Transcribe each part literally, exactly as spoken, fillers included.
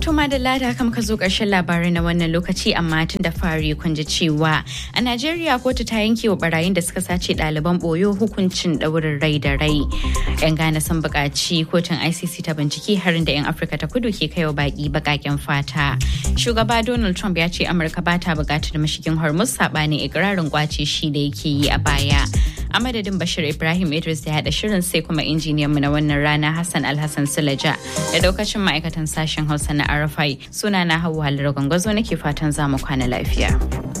To madalla da haka muka zo ƙarshen labarai na wannan lokaci amma tun da fari kun ji cewa a Najeriya kotu ta yanke wa barayin da suka sace ɗaliban boyo hukuncin ɗaurin rai da rai. 'Yan Ghana sun buƙaci kotun I C C ta bincike harin da 'yan Afirka ta kudu ke kaiwa baƙi baƙaƙen fata. Shugaba Donald Trump ya ce Amurka ba ta buƙatar mashigin Hormuz saɓanin ikirarin kwace shi da yake yi a baya. A madadin Bashir Ibrahim Idris da haɗa shirin sai kuma injiniyan mu na wannan rana Hassan Alhassan Sulaja da daukacin ma'aikatan sashen Hausa na R F I suna na Hauwa Halar Gwangwazo nake fatan za mu kwana lafiya.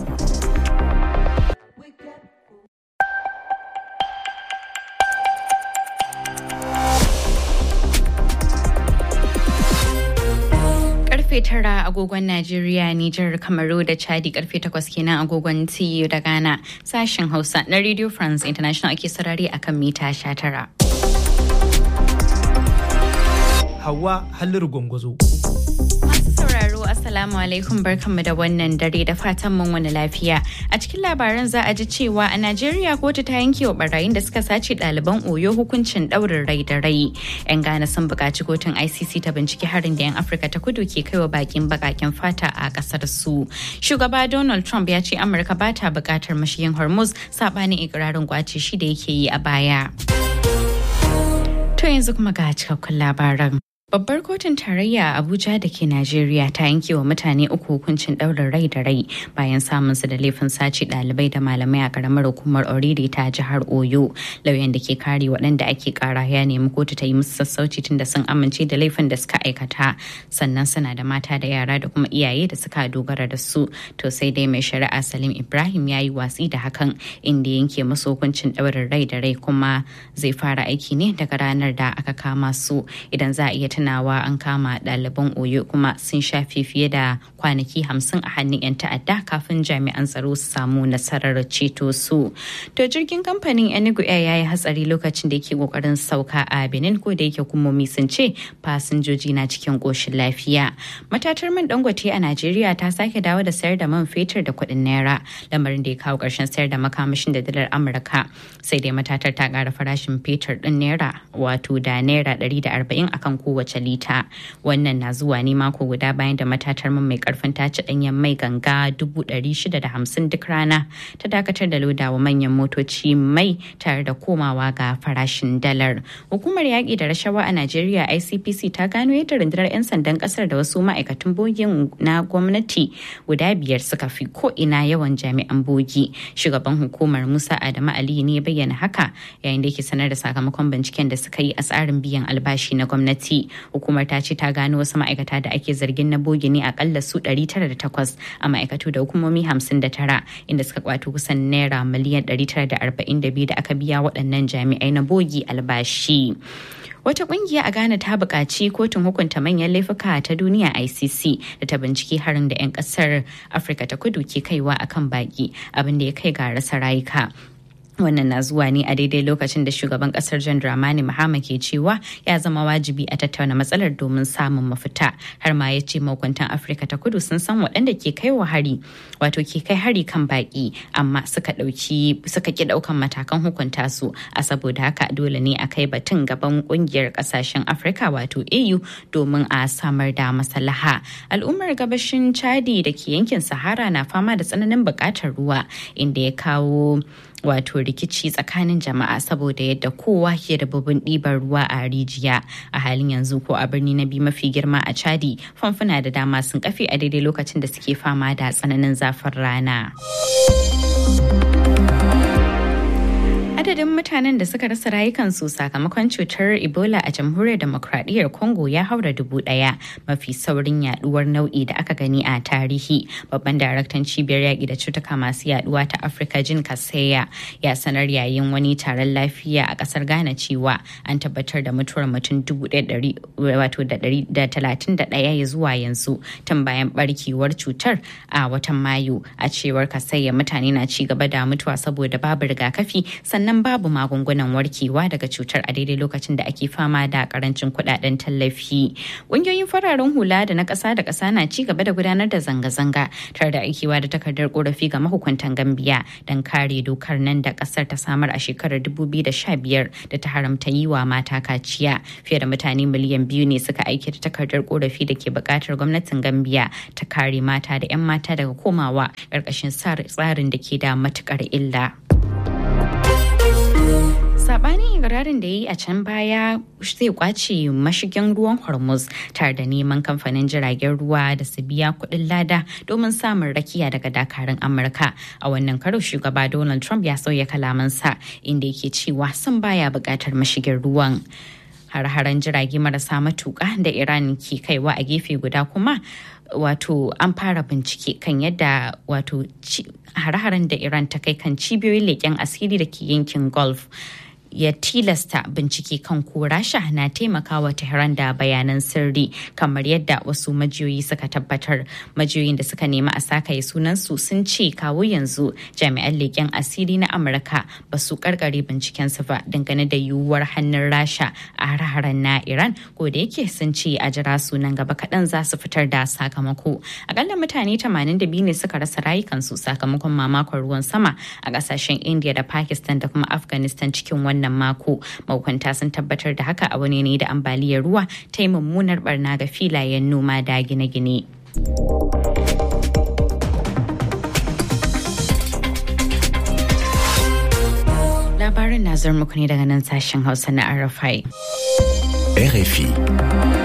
Karfe tara agogon Najeriya, Nijar, Kamaru da Chadi karfe takwas kenan agogon T U da Ghana. Sashen Hausa na Radio France International ake sarari akan mita sha tara. Hauwa Halliru Gwangwazo. Masu sauraro Assalamu alaikum barkanmu da wannan dare da fatan mun wani lafiya. A cikin labaran za a ji cewa a Najeriya kotu ta yanke wa barayin da suka sace ɗaliban Oyo hukuncin ɗaurin rai da rai. 'Yan Ghana sun buƙaci kotun I C C ta binciki harin da 'yan Afirka ta kudu ke kaiwa bakin baƙaƙen fata a ƙasar su. Shugaba Donald Trump ya ce Amurka ba ta buƙatar mashigin Hormuz saɓanin ikirarin kwace shi da yake yi a baya. To yanzu kuma ga cikakkun labaran. Babbar kotun tarayya a Abuja da ke Najeriya ta yanke wa mutane uku hukuncin ɗaurin rai da rai bayan samun su da laifin sace ɗalibai da malamai a karamar hukumar Oriri ta jihar Oyo. Lauyan da ke kare waɗanda ake ƙara ya nemi kotu ta yi musu sassauci tun da sun amince da laifin da suka aikata. Sannan suna da mata da yara da kuma iyaye da suka dogara da su. To sai dai mai shari'a Salim Ibrahim ya yi watsi da hakan inda yanke musu hukuncin ɗaurin rai da rai kuma zai fara aiki ne daga ranar da aka kama su. Idan za a iya tunawa an kama ɗaliban Oyo kuma sun shafe fiye da kwanaki hamsin a hannun 'yan ta'adda kafin jami'an tsaro su samu nasarar ceto su. To jirgin kamfanin Enugu Air ya yi hatsari lokacin da yake kokarin sauka a Benin ko da yake hukumomi sun ce fasinjoji na cikin ƙoshin lafiya. Matatar man Dangote a Najeriya ta sake dawo da sayar da man fetur da kuɗin naira lamarin da ya kawo ƙarshen sayar da makamashin da dalar Amurka. Sai dai matatar ta ƙara farashin fetur ɗin naira wato da naira ɗari da arba'in akan kowace wace lita. Wannan na zuwa ne mako guda bayan da matatar man mai karfin tace danyen mai ganga dubu ɗari shida da hamsin duk rana ta dakatar da lodawa manyan motoci mai tare da komawa ga farashin dalar. Hukumar yaƙi da rashawa a Najeriya I C P C ta gano yadda rundunar 'yan sandan ƙasar da wasu ma'aikatan bogin na gwamnati guda biyar suka fi ko ina yawan jami'an bogi. Shugaban hukumar Musa Adamu Ali ne ya bayyana haka yayin da yake sanar da sakamakon binciken da suka yi a tsarin biyan albashi na gwamnati. Hukumar ta ce ta gano wasu ma'aikata da ake zargin na bogi ne akalla su ɗari tara da takwas a ma'aikatu da hukumomi hamsin da tara inda suka kwato kusan naira miliyan ɗari tara da arba'in da biyu da aka biya waɗannan jami'ai na bogi albashi. Wata kungiya a Ghana ta buƙaci kotun hukunta manyan laifuka ta duniya I C C da ta binciki harin da 'yan ƙasar Afirka ta kudu ke kaiwa akan baƙi abin da ya kai ga rasa rayuka. Wannan na zuwa ne a daidai lokacin da shugaban kasar John Dramani Mahama ke cewa ya zama wajibi a tattauna matsalar domin samun mafita. Har ma ya ce mahukuntan Afirka ta kudu sun san waɗanda ke kai wa hari wato ke kai hari kan baƙi amma suka ɗauki suka ki ɗaukan matakan hukunta su. A saboda haka dole ne a kai batun gaban ƙungiyar ƙasashen Afirka wato A U domin a samar da maslaha. Al'ummar gabashin Chadi da ke yankin Sahara na fama da tsananin buƙatar ruwa inda ya kawo wato rikici tsakanin jama'a saboda yadda kowa ke da babban ɗibar ruwa a rijiya. A halin yanzu ko a birni na biyu mafi girma a Chadi famfuna da dama sun kafe a daidai lokacin da suke fama da tsananin zafin rana. Adadin mutanen da suka rasa rayukansu sakamakon cutar Ebola a jamhuriyar demokradiyyar Congo ya haura dubu ɗaya, mafi saurin yaduwar nau'i da aka gani a tarihi. Babban daraktan cibiyar yaƙi da cutuka masu yaduwa ta Afirka Jin Kaseya ya sanar yayin wani taron lafiya a ƙasar Ghana cewa an tabbatar da mutuwar mutum dubu ɗaya wato da ɗari da talatin da ɗaya ya zuwa yanzu tun bayan barkewar cutar a watan Mayu. A cewar Kaseya mutane na ci gaba da mutuwa saboda babu rigakafi sannan ganin babu magungunan warkewa daga cutar a daidai lokacin da ake fama da karancin kudaden tallafi. Ƙungiyoyin fararen hula da na ƙasa da ƙasa na ci gaba da gudanar da zanga-zanga tare da aikewa da takardar korafi ga mahukuntan Gambiya don kare dokar nan da ƙasar ta samar a shekarar dubu biyu da sha biyar da ta haramta yi wa mata kaciya. Fiye da mutane miliyan biyu ne suka aike da takardar korafi da ke buƙatar gwamnatin Gambiya ta kare mata da 'yan mata daga komawa ƙarƙashin tsarin da ke da matuƙar illa. Sabanin ikirarin da ya yi a can baya zai kwace mashigin ruwan Hormuz tare da neman kamfanin jiragen ruwa da su biya kuɗin lada domin samun rakiya daga dakarun Amurka. A wannan karo shugaba Donald Trump ya sauya kalamansa inda yake cewa sun baya buƙatar mashigin ruwan. Har-haren jirage marasa matuƙa da Iran ke kaiwa a gefe guda kuma wato an fara bincike kan yadda wato har-haren da Iran ta kai kan cibiyoyin leƙen asiri da ke yankin Gulf ya tilasta bincike kan ko Rasha na taimakawa Tehran da bayanan sirri kamar yadda wasu majiyoyi suka tabbatar. Majiyoyin da suka nemi a sakaye sunansu sun ce kawo yanzu jami'an leƙen asiri na Amurka ba su karkare bincikensu ba dangane da yiwuwar hannun Rasha a har-haren na Iran, ko da yake sun ce a jira sunan gaba kaɗan za su fitar da sakamako. Akalla mutane tamanin da biyu ne suka rasa rayukansu sakamakon mamakon ruwan sama a ƙasashen India da Pakistan da kuma Afghanistan cikin wannan mako. Mahukunta sun tabbatar da haka a wani ne da ambaliyar ruwa ta yi mummunar barna ga filayen noma da gine-gine. Labarin na zuwa muku ne daga nan sashen Hausa na R F I. R F I.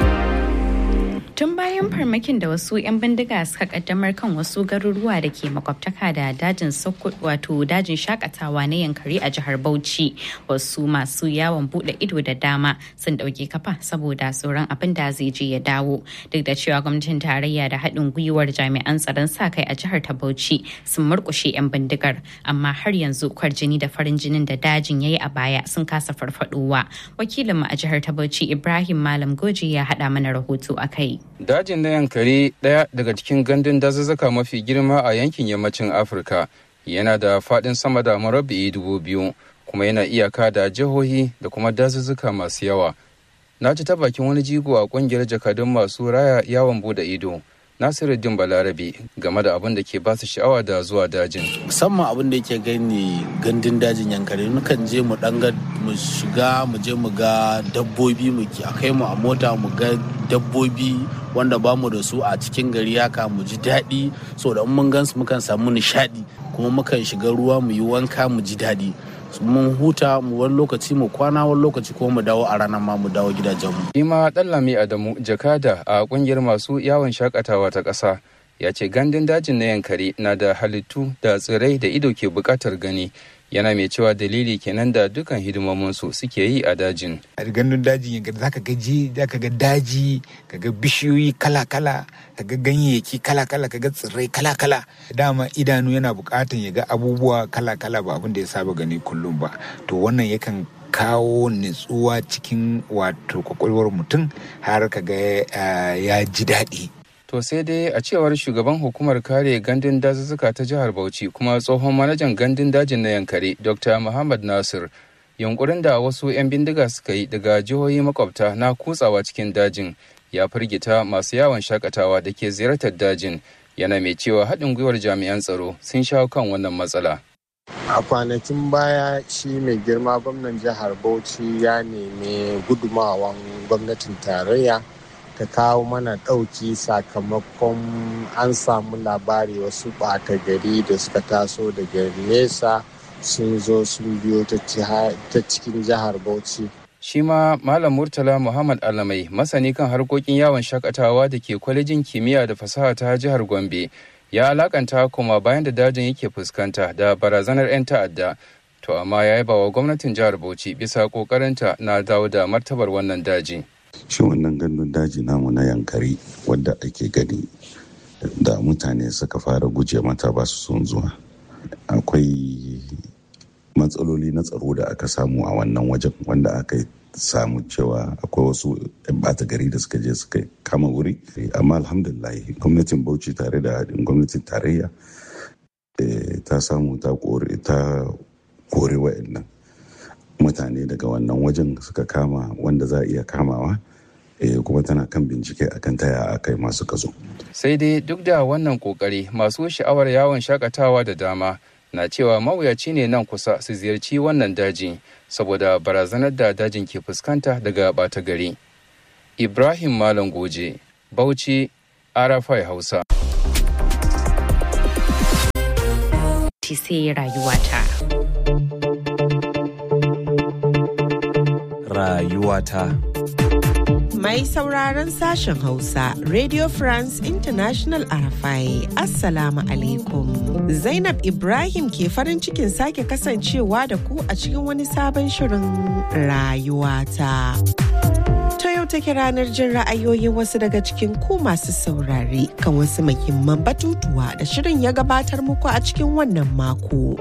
Tun bayan farmakin da wasu 'yan bindiga suka kaddamar kan wasu garuruwa da ke makwabtaka da dajin Sokoto wato dajin shakatawa na Yankari a jihar Bauchi, wasu masu yawon bude ido da dama sun dauke kafa saboda tsoron abin da zai je ya dawo. Duk da cewa gwamnatin tarayya da haɗin gwiwar jami'an tsaron sa kai a jihar ta Bauchi sun murkushe 'yan bindigar, amma har yanzu kwarjini da farin jinin da dajin yayi a baya sun kasa farfadowa. Wakilinmu a jihar ta Bauchi Ibrahim Malam Goji ya haɗa mana rahoto a kai. Dajin na Yankari, ɗaya daga cikin gandun dazuzzuka mafi girma a yankin yammacin Afirka, yana da faɗin sama da murabba'i dubu biyu, kuma yana iyaka da jihohi da kuma dazuzzuka masu yawa. Na ji ta bakin wani jigo a ƙungiyar jakadun masu raya yawon bude ido, Nasiruddin Balarabe, game da abin da ke ba su sha'awa da zuwa dajin. Musamman abin da yake gani gandun dajin Yankari, nukan je mu ɗan mu shiga mu je mu ga dabbobi, mu a kai mu a mota mu ga dabbobi wanda ba mu da su a cikin gari haka mu ji daɗi, so da mun gansu mukan samu nishaɗi, kuma mukan shiga ruwa mu yi wanka mu ji daɗi. Mun huta mu wani lokaci mu kwana, wani lokaci kuma mu dawo a ranar ma mu dawo gidajenmu. Ima Ɗanlami Adamu, jakada a ƙungiyar masu yawon shakatawa ta ƙasa, ya ce gandun dajin na Yankari na da halittu da tsirrai da ido ke buƙatar gani. Yana mai cewa dalili kenan da dukan hidimominsu suke yi a dajin. A gandun dajin Yankari zaka ga ji, zaka ga daji, kaga bishiyoyi kala-kala, kaga ganyayyaki kala-kala, kaga tsirrai kala-kala. Dama idanu yana buƙatar ya ga abubuwa kala-kala ba abin da ya saba gani kullum ba. To wannan yakan kawo nutsuwa cikin wato kwakwalwar mutum har kaga ya ji daɗi. To sai dai a cewar shugaban hukumar kare gandun dazuzzuka ta jihar Bauchi kuma tsohon manajan gandun dajin na Yankari, Doctor Muhammad Nasir, yunkurin da wasu 'yan bindiga suka yi daga jihohi makwabta na kutsawa cikin dajin ya firgita masu yawon shakatawa da ke ziyartar dajin, yana mai cewa haɗin gwiwar jami'an tsaro sun shawo kan wannan matsala. A kwanakin baya shi mai girma gwamnan jihar Bauchi ya nemi gudumawan gwamnatin tarayya ta kawo mana ɗauki sakamakon an samu labari wasu ɓata gari da suka taso daga nesa sun zo sun biyo ta cikin jihar Bauchi. Shi ma Malam Murtala Muhammad Alamai, masani kan harkokin yawon shakatawa da ke kwalejin kimiyya da fasaha ta jihar Gombe, ya alakanta kuma bayan da dajin yake fuskanta da barazanar 'yan ta'adda. To amma ya yaba wa gwamnatin jihar Bauchi bisa kokarinta na dawo da martabar wannan daji. Shi wannan gandun daji namu na Yankari wadda ake gani da mutane suka fara guje mata ba su son zuwa. Akwai matsaloli na tsaro da aka samu a wannan wajen wanda aka samu cewa akwai wasu yan bata gari da suka je suka kama wuri. Amma alhamdulillah gwamnatin Bauchi tare da haɗin gwamnatin tarayya ta samu ta kore ta kore wa'annan mutane daga wannan wajen suka kama wanda za a iya kamawa, kuma tana kan bincike akan taya akai masu kazo. Sai dai duk da wannan kokari, masu sha'awar yawon shakatawa da dama na cewa mawuyaci ne nan kusa su ziyarci wannan daji saboda barazanar da dajin ke fuskanta daga ɓata gari. Ibrahim Malam Goje, Bauchi, Arafai Hausa. Sai rayuwata. Rayuwata. Mai sauraron sashen Hausa, Radio France International Arafai, Assalamu alaikum. Zainab Ibrahim ke farin cikin sake kasancewa da ku a cikin wani sabon shirin rayuwata. Ta yau take ranar jin ra'ayoyin wasu daga cikin ku masu saurare kan wasu muhimman batutuwa da shirin ya gabatar muku a cikin wannan mako.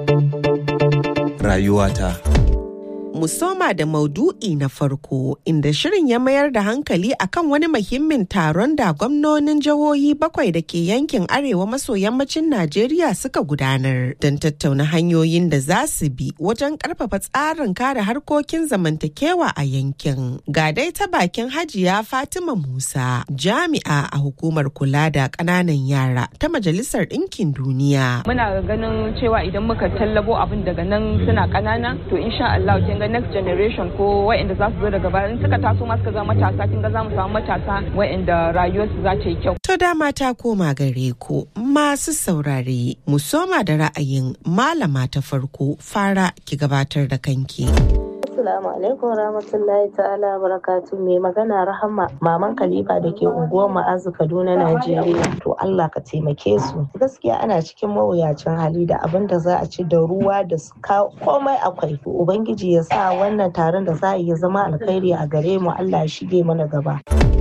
Rayuwata. Mu soma da maudu'i na farko inda shirin ya mayar da hankali akan wani muhimmin taron da gwamnonin jihohi bakwai da ke yankin arewa maso yammacin Najeriya suka gudanar don tattauna hanyoyin da za su bi wajen karfafa tsarin kare harkokin zamantakewa a yankin. Ga dai ta bakin Hajiya Fatima Musa, jami'a a hukumar kula da ƙananan yara ta Majalisar Ɗinkin Duniya. Muna ganin cewa idan muka tallabo abin daga nan suna ƙanana, to insha Allah kin ga next generation ko waɗanda za su zo daga baya in suka taso ma suka zama matasa, kin ga za mu samu matasa waɗanda rayuwarsu za ta yi kyau. To dama ta koma gare ku masu saurare, mu soma da ra'ayin malama ta farko. Fara ki gabatar da kanki. Assalamu alaikum rahmatullahi ta'ala barakatu. Mai magana Rahama maman Khalifa da ke unguwar Ma'azu Kaduna Najeriya. To Allah ka taimake su. Gaskiya ana cikin mawuyacin hali da abin da za a ci da ruwa da komai akwai. Ubangiji ya sa wannan taron da za a yi zama alkhairi a gare mu. Allah ya shige mana gaba.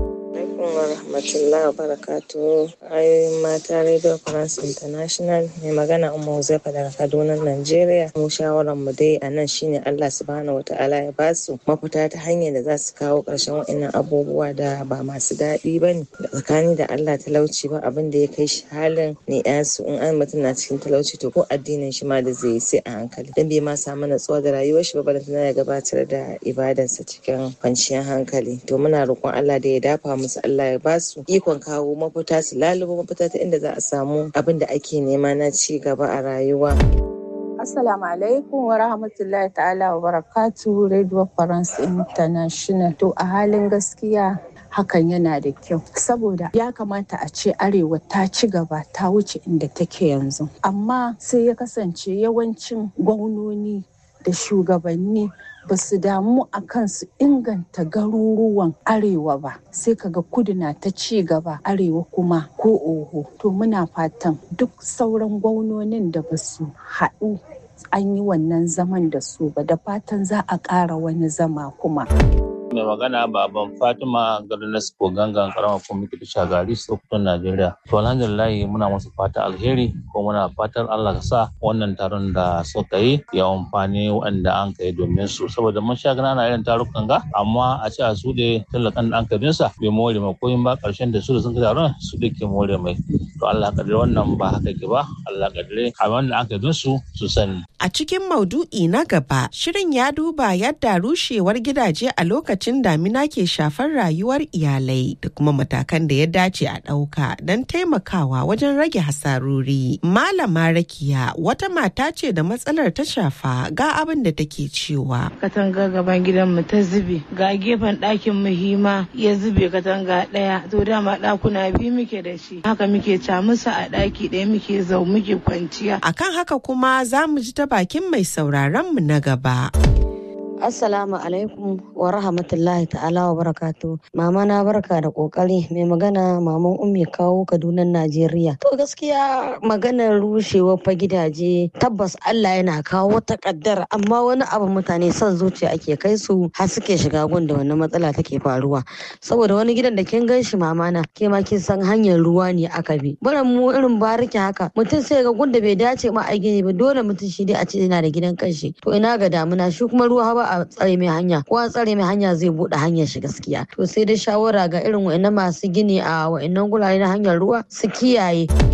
wa rahmatullahi wa barakatuhu. Ayoyin mata Radio France International mai magana Umma Huzaifa daga Kaduna, Najeriya. Mu shawaran mu dai a nan shine Allah subhanahu wata'ala ya ba su mafita ta hanyar da za su kawo ƙarshen waɗannan abubuwa da ba masu daɗi ba ne. Da tsakani da Allah talauci ba abin da ya kai shi halin ne yansu in an mutum na cikin talauci to ko addinin shi ma da zai yi sai a hankali. Dan bai ma samu natsuwa da rayuwar shi ba balantana ya gabatar da ibadarsa cikin kwanciyar hankali. To muna roƙon Allah da ya dafa musu, Allah ya ba su ikon kawo mafita, su lalubo mafita ta inda za a samu abin da ake nema na ci gaba a rayuwa. Assalamu alaikum wa rahmatullahi ta'ala wa barakatuhu. Radio France International. To a halin gaskiya hakan yana da kyau saboda ya kamata a ce arewa ta ci gaba ta wuce inda take yanzu, amma sai ya kasance yawancin gwamnoni da shugabanni ba su damu a kan su inganta garuruwan arewa ba, sai kaga kudu na ta ci gaba arewa kuma ko oho. To muna fatan duk sauran gwamnonin da ba su haɗu an yi wannan zaman da su ba, da fatan za a ƙara wani zama kuma. Mai magana baban Fatima garin Nasco gangan karamar kwamiti ta Shagari, Sokoto, Najeriya. To alhamdulillah muna musu fata alheri ko muna fatan Allah ka sa wannan taron da suka yi ya amfani waɗanda an kai domin su, saboda mun sha gana na irin tarukan ga amma a ce a su da tallakan da an kai dinsa bai more mai koyin ba, karshen da su da sun kai taron su da ke more mai. To Allah kadare wannan ba haka ke ba, Allah kadare a wanda an kai dinsu su sani. A cikin maudu'i na gaba, shirin ya duba yadda rushewar gidaje a lokacin damina ke shafar rayuwar iyalai da kuma matakan da ya dace a ɗauka don taimakawa wajen rage hasarori. Malama Rakiya wata mata ce da matsalar ta shafa, ga abin da take cewa. Katanga gaban gidanmu ta zube, ga gefen ɗakin muhimma ya zube katanga ɗaya, to dama ɗakuna biyu muke da shi, haka muke camusa a ɗaki ɗaya muke zau muke kwanciya. Akan haka kuma za mu ji ta bakin mai sauraron mu na gaba. Assalamu alaikum wa rahmatullahi ta'ala wa barakatu. Mama na barka da kokari. Mai magana maman Ummi Kawo, Kaduna, Najeriya. To gaskiya maganar rushewar fa gidaje tabbas Allah yana kawo wata kaddara, amma wani abu mutane son zuciya ake kai su har suke shiga gun da wannan matsala take faruwa. Saboda wani gidan da kin ganshi mama na ke ma kin san hanyar ruwa ne aka bi. Baran mu irin bariki haka mutum sai ga gun da bai dace ma a gini ba, dole mutum shi dai a ce yana da gidan kanshi. To ina ga damuna shi kuma ruwa ba a tsare mai hanya, ko a tsare mai hanya zai bude hanyar shi gaskiya. To sai dai shawara ga irin wa'annan masu gini a wa'annan gurare na hanyar ruwa su kiyaye.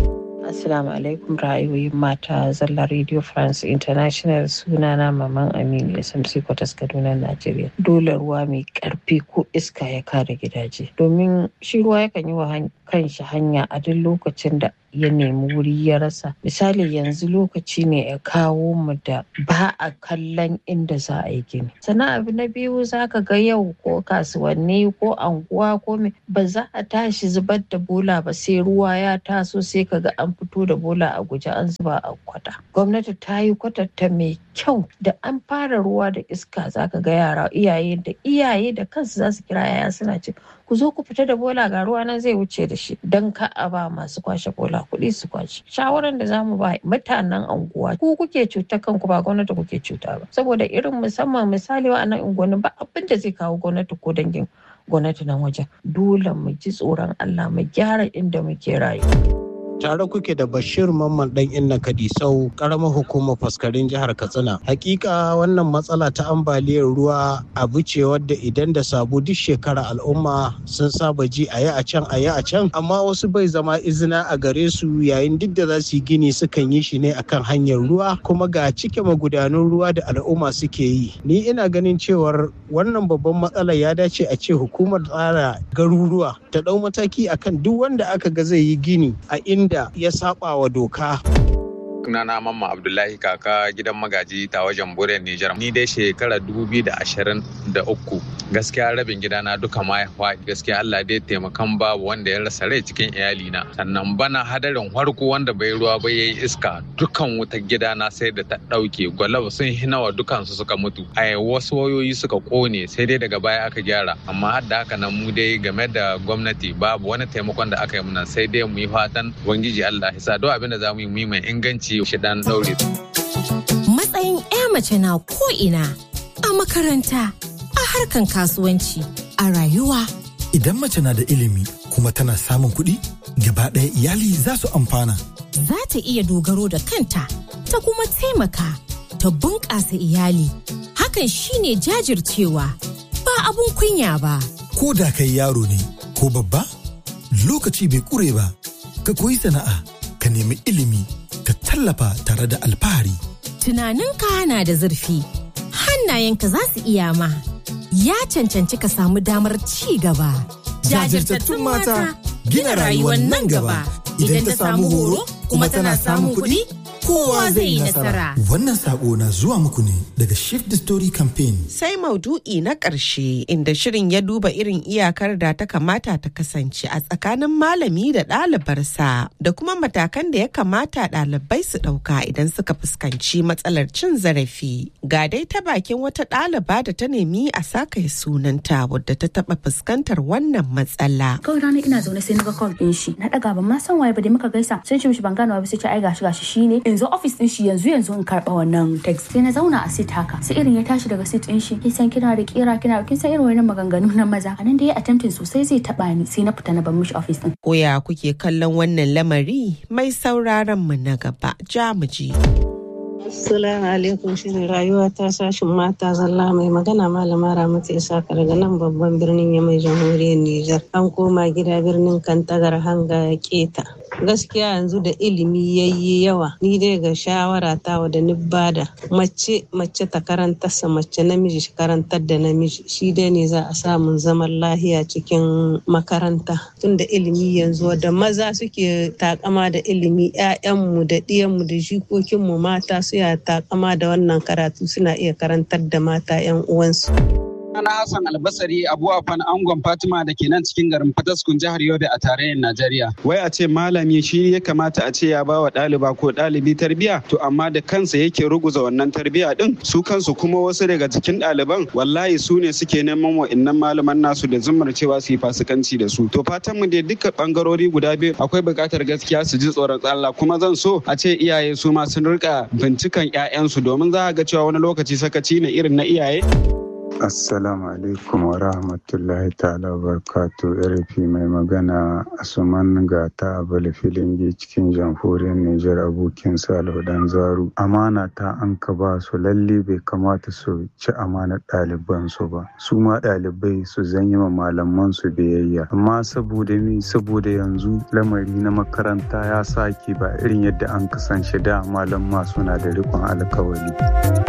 Assalamu alaikum ra'ayoyin mata zalla Radio France International, sunana Maman Aminu S M C Kwatas Kaduna Najeriya. Dole ruwa mai karfi ko iska ya kare gidaje, domin shi ruwa yakan yi wa kanshi hanya a duk lokacin da ya nemi wuri ya rasa. Misali yanzu lokaci ne ya kawo mu da ba a kallon inda za a yi gini. Sannan abu na biyu za ka ga yau ko kasuwanni ko anguwa ko me ba za a tashi zubar da bola ba sai ruwa ya taso, sai ka ga an fito da bola a guje an zuba a kwata. Gwamnati ta yi kwatanta mai kyau, da an fara ruwa da iska za ka ga yara iyaye da iyaye da kansu za su kira yaya suna ce ku zo ku fita da bola ga ruwa nan zai wuce da shi, don ka a ba masu kwashe bola kuɗi su kwashe. Shawaran da zamu ba mutanen anguwa, ku kuke cuta kanku ba gwamnati kuke cuta ba, saboda irin musamman misali wa'annan unguwanni ba abin da zai kawo gwamnati ko dangin gwamnati nan wajen. Dole mu ji tsoron Allah mu gyara inda muke rayuwa. Tare kuke da Bashir Mamman dan Inna Kadisau, karamar hukumar Faskarin jihar Katsina. Hakika wannan matsala ta ambaliyar ruwa abu ce wadda idan da sabu duk shekara al'umma sun saba ji a yi a can a yi a can, amma wasu bai zama izina a gare su yayin duk da za su yi gini sukan yi shi ne akan hanyar ruwa, kuma ga cike magudanun ruwa da al'umma suke yi. Ni ina ganin cewar wannan babban matsala ya dace a ce hukumar tsara garuruwa ta dau mataki akan duk wanda aka ga zai yi gini a inda da ya saba wa doka. Sunana Mamma Abdullahi kaka gidan magaji ta wajen Buren Nijar. Ni dai shekara dubu biyu da ashirin da uku. Gaskiya rabin gidana duka ma ya faɗi. Gaskiya Allah dai taimakan babu wanda ya rasa rai cikin iyalina. Sannan bana hadarin farko wanda bai ruwa ba yayi iska. Dukan wutar gidana sai da ta ɗauke. Gwalab sun hinawa dukansu suka mutu. Ai wasu wayoyi suka kone sai dai daga baya aka gyara. Amma har da haka nan mu dai game da gwamnati babu wani taimakon da aka yi mana, sai dai mu yi fatan Ubangiji Allah ya sa duk abin da za mu yi mu yi mai inganci shi dan daure. Matsayin 'ya mace na ko'ina, a makaranta, a harkan kasuwanci, a rayuwa. Idan mace na da ilimi kuma tana samun kuɗi, gaba ɗaya iyali za su amfana. Za ta iya dogaro da kanta, ta kuma taimaka, ta bunƙasa iyali. Hakan shine jajircewa, ba abun kunya ba. Ko da kai yaro ne ko babba, lokaci bai ƙure ba, ka koyi sana'a, ka nemi ilimi, ka tallafa tare da alfahari. Tunaninka na da zurfi, hannayenka za su iya ma. Ya cancanci ka samu damar ci gaba. Jajirtattun mata gina rayuwar nan gaba. Idan ta samu horo kuma tana samun kuɗi, kowa zai yi nasara. Wannan sako na zuwa muku ne daga Shift the Story Campaign. Sai maudu'i na ƙarshe inda shirin ya duba irin iyakar da ta kamata ta kasance a tsakanin malami da ɗalibarsa da kuma matakan da ya kamata ɗalibai su ɗauka idan suka fuskanci matsalar cin zarafi. Ga dai ta bakin wata ɗaliba da ta nemi a saka sunanta wadda ta taɓa fuskantar wannan matsala. Kawai rana ina zaune sai na ga call ɗin shi. Na ɗaga ban ma san waye ba dai muka gaisa. Sai ce mishi ban gano ba, sai ce ai gashi gashi shine. Yanzu office din shi yanzu yanzu in karba wannan text. Sai na zauna a seat haka. Sai irin ya tashi daga seat din shi. Kin san kina da kira kina kin san irin wannan maganganu na maza. Anan da ya attempting sosai zai taba ni. Sai na fita na bar mishi office din. Koya kuke kallon wannan lamari? Mai sauraron mu na gaba. Ja mu ji. Assalamu alaikum, shirin rayuwa ta sashin mata zalla, mai magana malama Ramatu Isaka daga nan babban birnin Yamai jamhuriyar Nijar. An koma gida birnin Kantagar hanga keta. Gaskiya yanzu da ilimi yayi yawa, ni dai ga shawara ta da ni bada mace mace ta karantar sa mace, namiji shi karantar da namiji, shi dai ne za a samu zaman lahiya cikin makaranta. Tunda ilimi yanzu da maza suke takama da ilimi, 'ya'yanmu da ɗiyanmu da jikokinmu mata su ya takama da wannan karatu suna iya karantar da mata 'yan uwansu. Ana Hassan Albasari Abu Afan Angon Fatima da ke nan cikin garin Fataskun jihar Yobe a tarayyar Najeriya. Wai a ce malami shi ya kamata a ce ya ba wa ɗaliba ko ɗalibi tarbiya, to amma da kansa yake ruguza wannan tarbiya din. Su kansu kuma wasu daga cikin ɗaliban wallahi su ne suke neman wa'innan malaman nasu da zumar cewa su yi fasikanci da su. To fatan mu dai duka bangarori guda biyu akwai buƙatar gaskiya su ji tsoron Allah, kuma zan so a ce iyaye su ma sun rika bincikan 'ya'yansu, domin za a ga cewa wani lokaci sakaci ne irin na iyaye. Assalamu alaikum wa rahmatullahi ta'ala wa barakatu. Rafi mai magana Asuman Gata Abala Filingi cikin jamhuriyar Nijar, abokin Salihu Dan Zaru. Amana ta an ka ba su, lalle bai kamata su ci amanar ɗaliban su ba. Su ma ɗalibai su zanyi ma malaman su biyayya. Amma saboda mi saboda yanzu lamari na makaranta ya sake ba irin yadda an kasance da malamma suna da riƙon alkawari.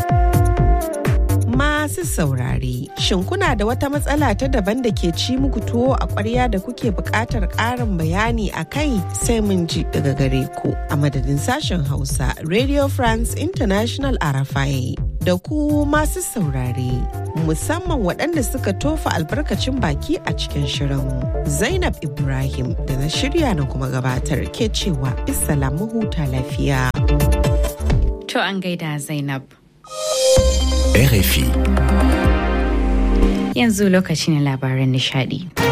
Masu saurare, shin kuna da wata matsala ta daban da ke ci muku tuwo a ƙwarya da kuke buƙatar ƙarin bayani a kai, sai mun ji daga gare ku a madadin sashen Hausa Radio France International R F I da ku masu saurare, musamman waɗanda suka tofa albarkacin baki a cikin shirin. Zainab Ibrahim da na shirya na kuma gabatar ke cewa Assalamu huta lafiya. To an gaida Zainab. R F I. Yanzu lokacin labaran nishadi.